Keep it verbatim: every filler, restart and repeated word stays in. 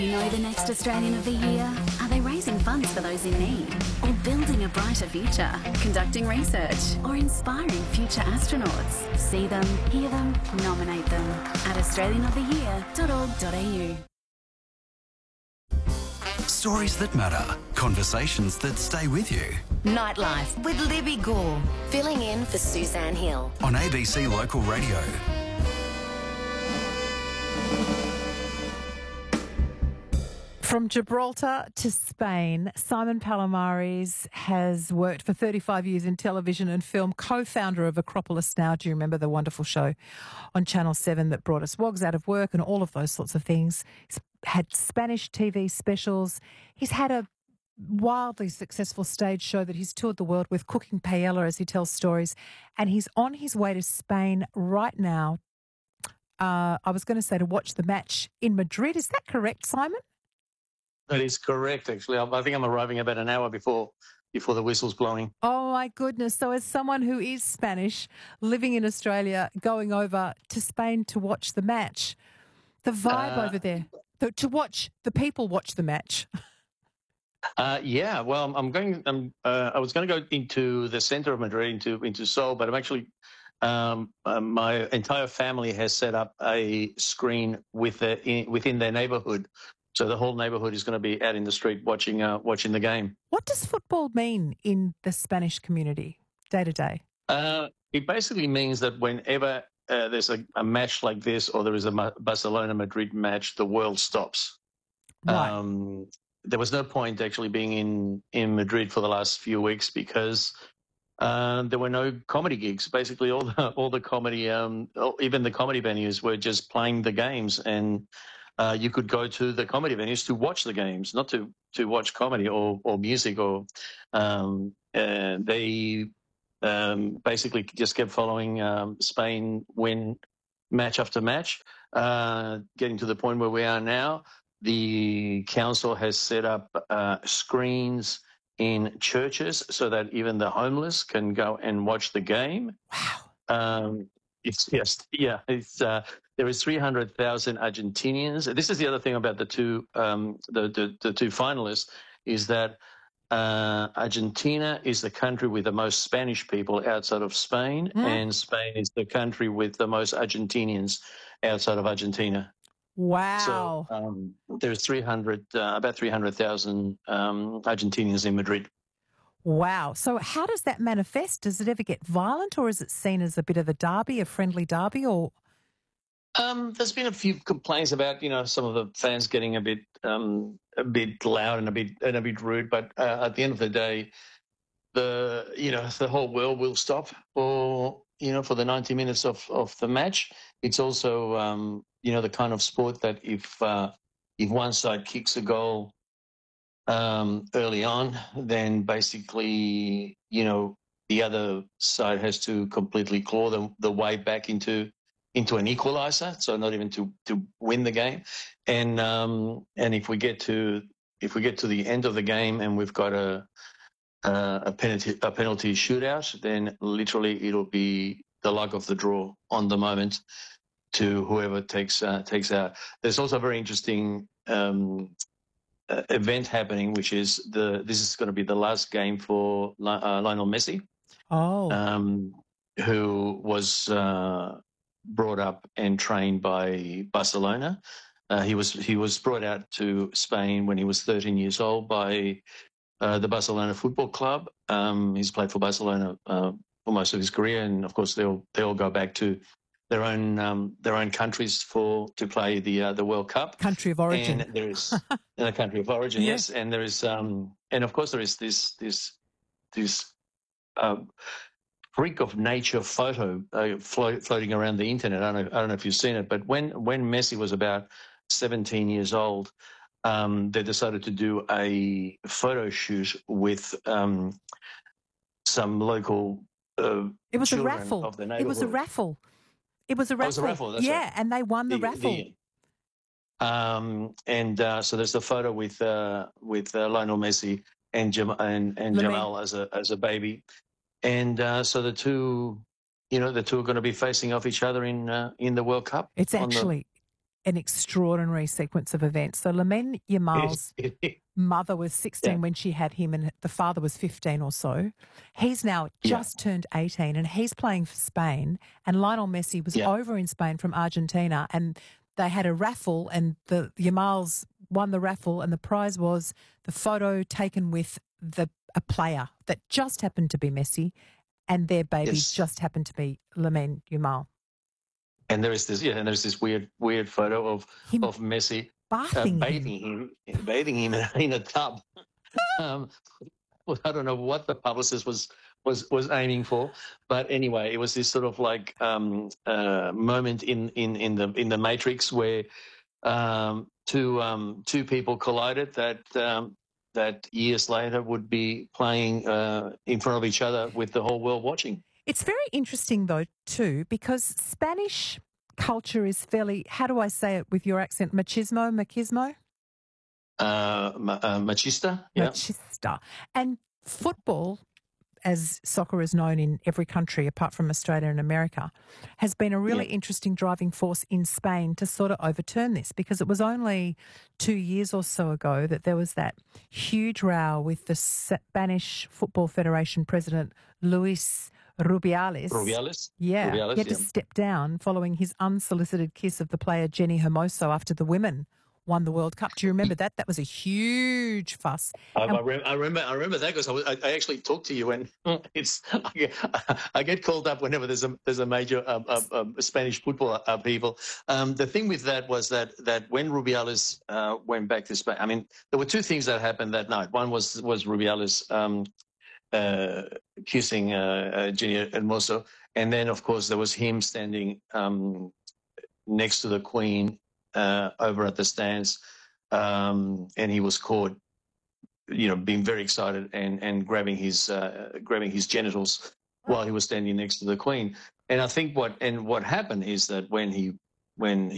You know the next Australian of the Year? Are they raising funds for those in need? Or building a brighter future? Conducting research? Or inspiring future astronauts? See them, hear them, nominate them at australian of the year dot org dot a u. Stories that matter. Conversations that stay with you. Nightlife with Libby Gore, filling in for Suzanne Hill. On A B C Local Radio. From Gibraltar to Spain, Simon Palomares has worked for thirty-five years in television and film, co-founder of Acropolis Now. Do you remember the wonderful show on Channel seven that brought us Wogs Out of Work and all of those sorts of things? He's had Spanish T V specials. He's had a wildly successful stage show that he's toured the world with, Cooking Paella, as he tells stories. And he's on his way to Spain right now. Uh, I was going to say to watch the match in Madrid. Is that correct, Simon? That is correct, actually. I I think I'm arriving about an hour before before the whistle's blowing. Oh, my goodness. So as someone who is Spanish, living in Australia, going over to Spain to watch the match, the vibe uh, over there, the, to watch the people watch the match. Uh, yeah, well, I'm going. I'm, uh, I was going to go into the centre of Madrid, into into Seoul, but I'm actually. Um, uh, my entire family has set up a screen with a, in, within their neighbourhood. So the whole neighbourhood is going to be out in the street watching uh, watching the game. What does football mean in the Spanish community, day to day? Uh, it basically means that whenever uh, there's a, a match like this, or there is a Barcelona-Madrid match, the world stops. Right. Um, there was no point actually being in, in Madrid for the last few weeks because uh, there were no comedy gigs. Basically, all the all the comedy, um, even the comedy venues, were just playing the games and. Uh, you could go to the comedy venues to watch the games, not to, to watch comedy or, or music. Or um, uh, they um, basically just kept following um, Spain win match after match, uh, getting to the point where we are now. The council has set up uh, screens in churches so that even the homeless can go and watch the game. Wow. Um, It's yes, yeah. It's uh, there is three hundred thousand Argentinians. This is the other thing about the two um, the, the the two finalists is that uh, Argentina is the country with the most Spanish people outside of Spain, mm. and Spain is the country with the most Argentinians outside of Argentina. Wow! So um, there's three hundred uh, about three hundred thousand um, Argentinians in Madrid. Wow. So how does that manifest? Does it ever get violent, or is it seen as a bit of a derby, a friendly derby, or? Um, there's been a few complaints about, you know, some of the fans getting a bit, um, a bit loud and a bit and a bit rude. But uh, at the end of the day, the you know the whole world will stop for you know for the ninety minutes of, of the match. It's also um, you know the kind of sport that if uh, if one side kicks a goal. Um, early on, then basically, you know, the other side has to completely claw the, the way back into into an equaliser, so not even to, to win the game. And um, and if we get to if we get to the end of the game and we've got a a, a penalty a penalty shootout, then literally it'll be the luck of the draw on the moment to whoever takes uh, takes out. There's also a very interesting. Um, Uh, event happening, which is the this is going to be the last game for uh, Lionel Messi, oh, um, who was uh, brought up and trained by Barcelona. Uh, he was he was brought out to Spain when he was thirteen years old by uh, the Barcelona Football Club. Um, he's played for Barcelona uh, for most of his career, and of course they'll they'll go back to their own um, their own countries for to play the uh, the World Cup. Country of origin. And there is in a country of origin, Yeah. yes. And there is um, and of course there is this this this uh, freak of nature photo uh, float, floating around the internet. I don't know I don't know if you've seen it, but when when Messi was about seventeen years old, um, they decided to do a photo shoot with um, some local. Uh, it was a children raffle. Of the it was a neighborhood. raffle. It was a raffle. Oh, it was a raffle, that's yeah, right. and they won the, The- raffle. the- Um, and uh, so there's the photo with uh, with uh, Lionel Messi and Jam- and, and Lamine. Jamal as a as a baby, and uh, so the two, you know, the two are going to be facing off each other in uh, in the World Cup. It's on the- actually an extraordinary sequence of events. So Lamine Yamal's mother was sixteen yeah. when she had him, and the father was fifteen or so. He's now just yeah. turned eighteen, and he's playing for Spain. And Lionel Messi was yeah. over in Spain from Argentina, and they had a raffle, and the Yamals won the raffle, and the prize was the photo taken with the a player that just happened to be Messi, and their baby yes. just happened to be Lamine Yamal. And there is this, yeah, and there's this weird, weird photo of him of Messi bathing, uh, bathing him. him, bathing him in, in a tub. um, well, I don't know what the publicist was was was aiming for, but anyway, it was this sort of like um, uh, moment in, in, in the in the Matrix where um, two um, two people collided that um, that years later would be playing uh, in front of each other with the whole world watching. It's very interesting, though, too, because Spanish culture is fairly, how do I say it with your accent, machismo, machismo? Uh, ma- uh, machista, yeah. Machista. And football, as soccer is known in every country apart from Australia and America, has been a really yeah. interesting driving force in Spain to sort of overturn this, because it was only two years or so ago that there was that huge row with the Spanish Football Federation president, Luis Rubiales. Rubiales? Yeah. Rubiales, he had yeah. to step down following his unsolicited kiss of the player Jenny Hermoso after the women won the World Cup. Do you remember that? That was a huge fuss. I, I, re- I remember. I remember that because I, was, I, I actually talked to you when it's. I get, I get called up whenever there's a there's a major um, um, um, Spanish football uh, people. Um, the thing with that was that that when Rubiales uh, went back to Spain, I mean, there were two things that happened that night. One was was Rubiales um, uh, kissing uh, uh, Jenny Hermoso, and then of course there was him standing um, next to the Queen. Uh, over at the stands, um, and he was caught, you know, being very excited and and grabbing his uh, grabbing his genitals while he was standing next to the Queen. And I think what and what happened is that when he when